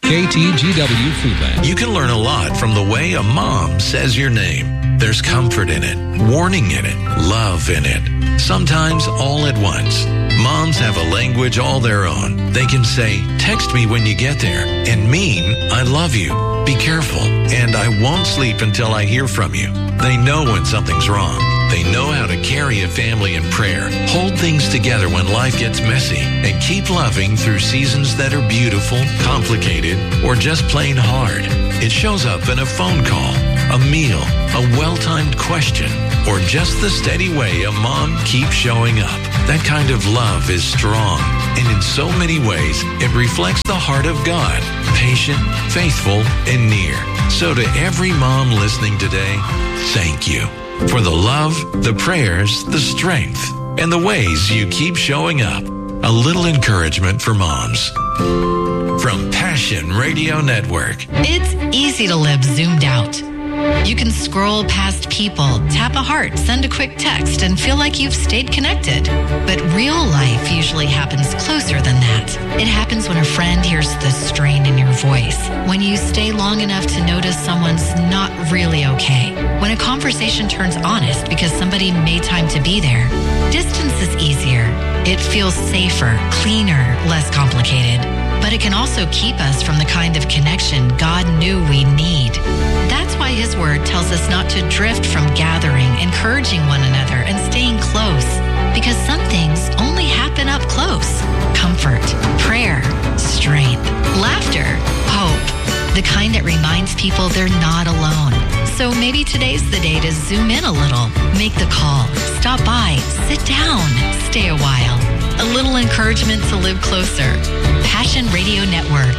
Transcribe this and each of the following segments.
KTGW Foodland. You can learn a lot from the way a mom says your name. There's comfort in it, warning in it, love in it. Sometimes all at once. Moms have a language all their own. They can say, text me when you get there, and mean, I love you, be careful, and I won't sleep until I hear from you. They know when something's wrong. They know how to carry a family in prayer, hold things together when life gets messy, and keep loving through seasons that are beautiful, complicated, or just plain hard. It shows up in a phone call, a meal, a well-timed question, or just the steady way a mom keeps showing up. That kind of love is strong, and in so many ways, it reflects the heart of God, patient, faithful, and near. So to every mom listening today, thank you for the love, the prayers, the strength, and the ways you keep showing up. A little encouragement for moms. From Passion Radio Network. It's easy to live zoomed out. You can scroll past people, tap a heart, send a quick text, and feel like you've stayed connected. But real life usually happens closer than that. It happens when a friend hears the strain in your voice, when you stay long enough to notice someone's not really okay, when a conversation turns honest because somebody made time to be there. Distance is easier. It feels safer, cleaner, less complicated. But it can also keep us from the kind of connection God knew we need. That's why His Word tells us not to drift from gathering, encouraging one another, and staying close. Because some things only happen up close. Comfort, prayer, strength, laughter, hope. The kind that reminds people they're not alone. So maybe today's the day to zoom in a little, make the call, stop by, sit down, stay a while. A little encouragement to live closer. Passion Radio Network.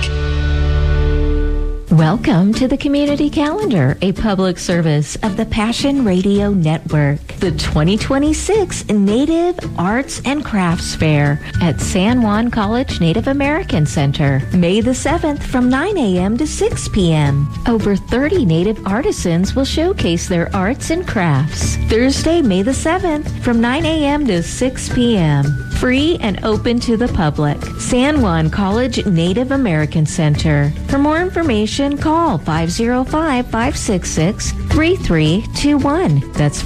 Welcome to the Community Calendar, a public service of the Passion Radio Network. The 2026 Native Arts and Crafts Fair at San Juan College Native American Center, May the 7th from 9 a.m. to 6 p.m. Over 30 Native artisans will showcase their arts and crafts. Thursday, May the 7th from 9 a.m. to 6 p.m. Free and open to the public. San Juan College Native American Center. For more information, call 505-566-3321. That's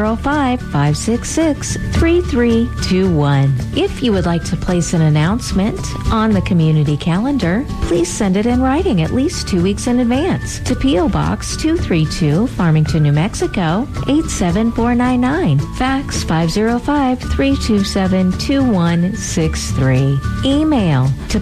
505-566-3321. If you would like to place an announcement on the community calendar, please send it in writing at least 2 weeks in advance to P.O. Box 232, Farmington, New Mexico, 87499. Fax 505-327-2163. Email to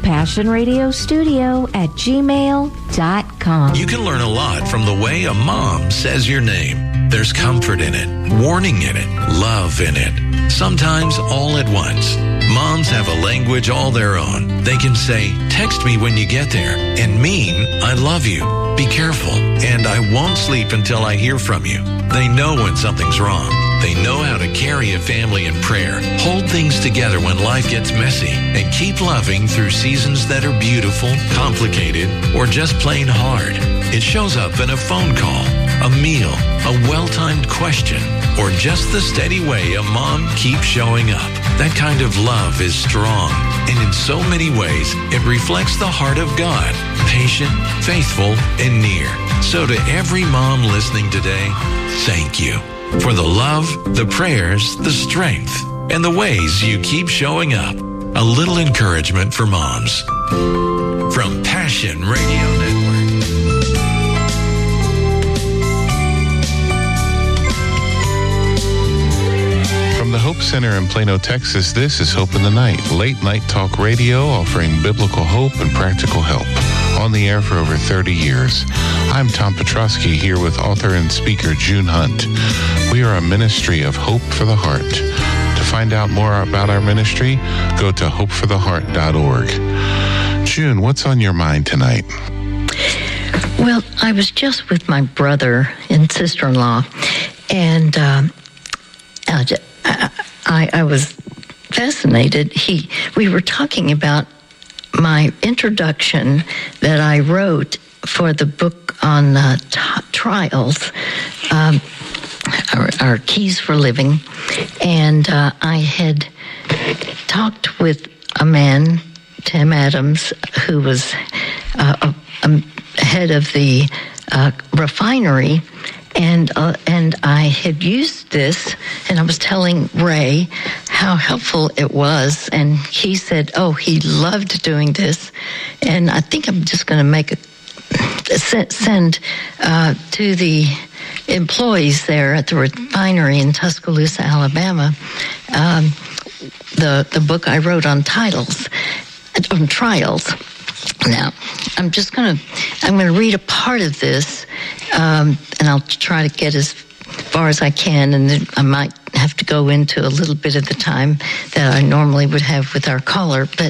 passionradiostudio@gmail.com. You can learn a lot from the way a mom says your name. There's comfort in it, warning in it, love in it. Sometimes all at once. Moms have a language all their own. They can say, text me when you get there, and mean, I love you, be careful, and I won't sleep until I hear from you. They know when something's wrong. They know how to carry a family in prayer, hold things together when life gets messy, and keep loving through seasons that are beautiful, complicated, or just plain hard. It shows up in a phone call, a meal, a well-timed question, or just the steady way a mom keeps showing up. That kind of love is strong, and in so many ways, it reflects the heart of God, patient, faithful, and near. So to every mom listening today, thank you for the love, the prayers, the strength, and the ways you keep showing up. A little encouragement for moms. From Passion Radio Network. From the Hope Center in Plano, Texas, this is Hope in the Night, late night talk radio offering biblical hope and practical help. On the air for over 30 years. I'm Tom Petrosky here with author and speaker June Hunt. We are a ministry of Hope for the Heart. To find out more about our ministry, go to hopefortheheart.org. June, what's on your mind tonight? Well, I was just with my brother and sister-in-law, and I was fascinated. We were talking about my introduction that I wrote for the book on trials, our keys for living, and I had talked with a man, Tim Adams, who was head of the refinery, and I had used this, and I was telling Ray how helpful it was, and he said, "Oh, he loved doing this," and I think I'm just going to send to the employees there at the refinery in Tuscaloosa, Alabama, the book I wrote on trials. Now, I'm going to read a part of this, and I'll try to get as far as I can, and then I might have to go into a little bit of the time that I normally would have with our caller. But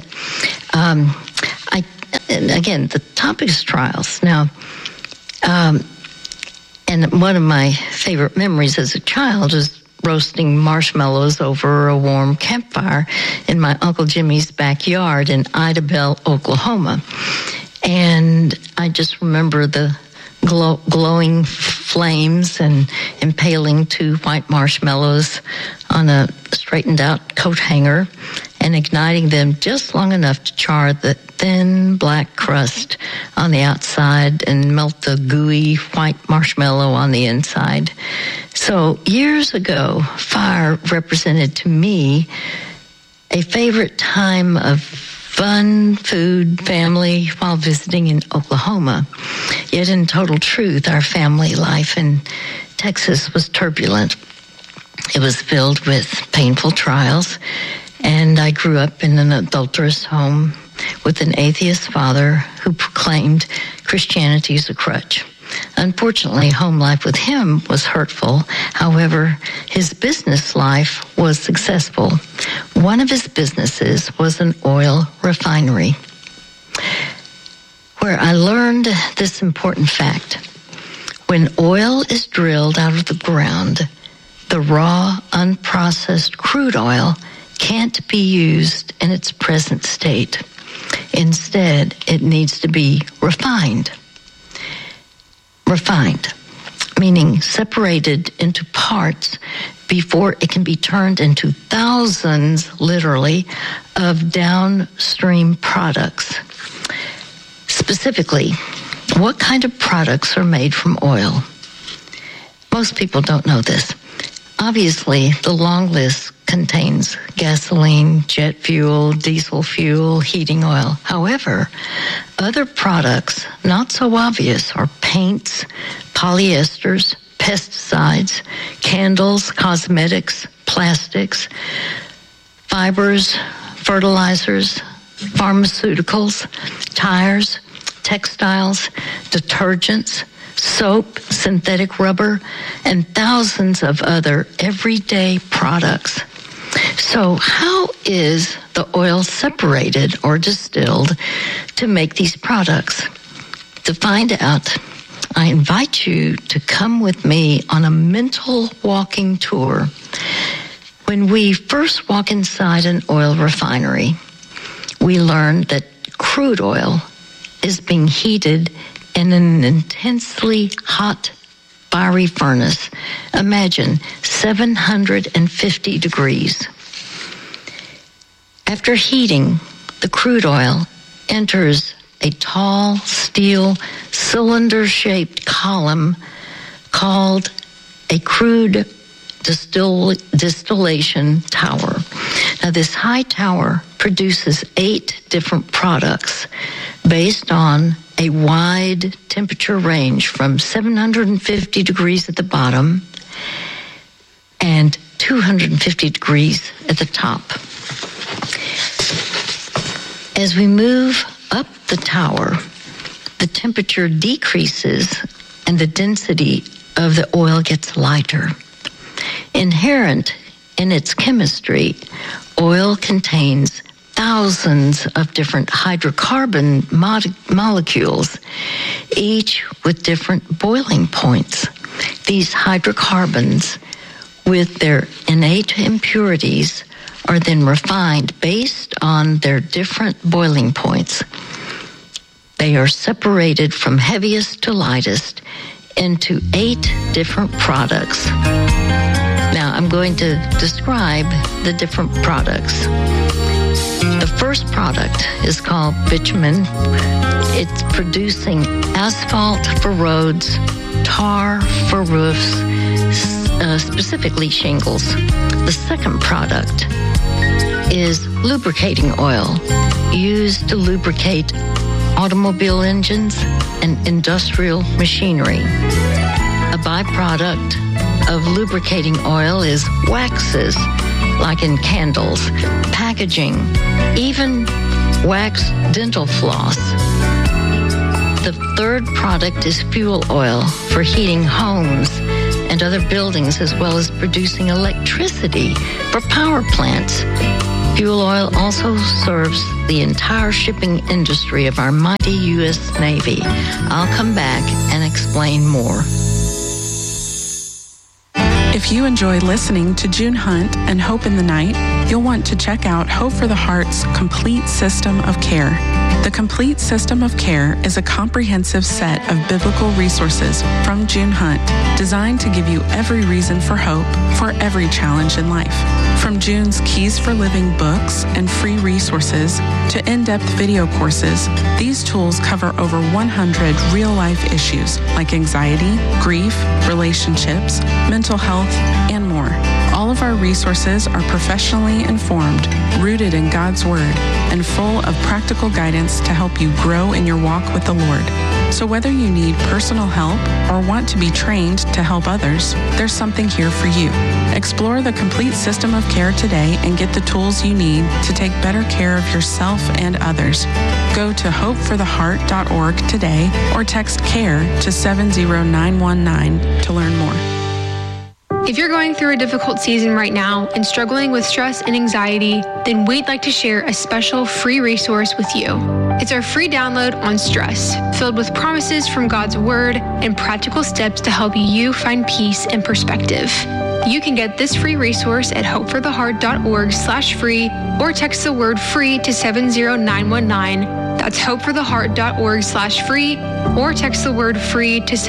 and again, the topic is trials. Now, and one of my favorite memories as a child is roasting marshmallows over a warm campfire in my Uncle Jimmy's backyard in Idabel, Oklahoma. And I just remember the glowing flames and impaling 2 white marshmallows on a straightened out coat hanger and igniting them just long enough to char the thin black crust on the outside and melt the gooey white marshmallow on the inside. So years ago, fire represented to me a favorite time of fun, food, family while visiting in Oklahoma. Yet in total truth, our family life in Texas was turbulent. It was filled with painful trials, and I grew up in an adulterous home with an atheist father who proclaimed Christianity as a crutch. Unfortunately, home life with him was hurtful. However, his business life was successful. One of his businesses was an oil refinery, where I learned this important fact. When oil is drilled out of the ground, the raw, unprocessed crude oil can't be used in its present state. Instead, it needs to be refined. Refined, meaning separated into parts before it can be turned into thousands, literally, of downstream products. Specifically, what kind of products are made from oil? Most people don't know this. Obviously, the long list contains gasoline, jet fuel, diesel fuel, heating oil. However, other products not so obvious are paints, polyesters, pesticides, candles, cosmetics, plastics, fibers, fertilizers, pharmaceuticals, tires, textiles, detergents, soap, synthetic rubber, and thousands of other everyday products. So how is the oil separated or distilled to make these products? To find out, I invite you to come with me on a mental walking tour. When we first walk inside an oil refinery, we learn that crude oil is being heated in an intensely hot, fiery furnace. Imagine 750 degrees. After heating, the crude oil enters a tall steel cylinder-shaped column called a crude distillation tower. Now, this high tower produces 8 different products based on a wide temperature range from 750 degrees at the bottom and 250 degrees at the top. As we move up the tower, the temperature decreases and the density of the oil gets lighter. Inherent in its chemistry, oil contains thousands of different hydrocarbon molecules, each with different boiling points. These hydrocarbons, with their innate impurities, are then refined based on their different boiling points. They are separated from heaviest to lightest into 8 different products. Now, I'm going to describe the different products. The first product is called bitumen. It's producing asphalt for roads, tar for roofs, specifically shingles. The second product is lubricating oil, used to lubricate automobile engines and industrial machinery. A byproduct of lubricating oil is waxes, like in candles, packaging, even wax dental floss. The third product is fuel oil for heating homes and other buildings, as well as producing electricity for power plants. Fuel oil also serves the entire shipping industry of our mighty U.S. Navy. I'll come back and explain more. If you enjoy listening to June Hunt and Hope in the Night, you'll want to check out Hope for the Heart's Complete System of Care. The Complete System of Care is a comprehensive set of biblical resources from June Hunt, designed to give you every reason for hope for every challenge in life. From June's Keys for Living books and free resources to in-depth video courses, these tools cover over 100 real-life issues like anxiety, grief, relationships, mental health, and more. All of our resources are professionally informed, rooted in God's Word, and full of practical guidance to help you grow in your walk with the Lord. So whether you need personal help or want to be trained to help others, there's something here for you. Explore the Complete System of Care today and get the tools you need to take better care of yourself and others. Go to hopefortheheart.org today or text CARE to 70919 to learn more. If you're going through a difficult season right now and struggling with stress and anxiety, then we'd like to share a special free resource with you. It's our free download on stress, filled with promises from God's Word and practical steps to help you find peace and perspective. You can get this free resource at hopefortheheart.org/free or text the word free to 70919. That's hopefortheheart.org/free or text the word free to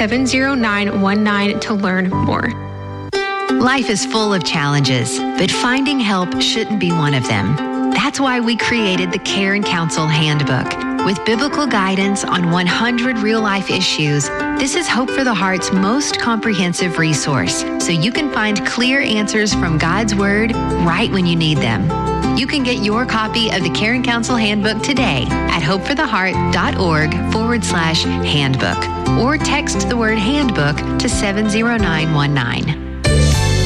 70919 to learn more. Life is full of challenges, but finding help shouldn't be one of them. That's why we created the Care and Counsel Handbook. With biblical guidance on 100 real-life issues, this is Hope for the Heart's most comprehensive resource, so you can find clear answers from God's Word right when you need them. You can get your copy of the Care and Counsel Handbook today at hopefortheheart.org/handbook or text the word handbook to 70919.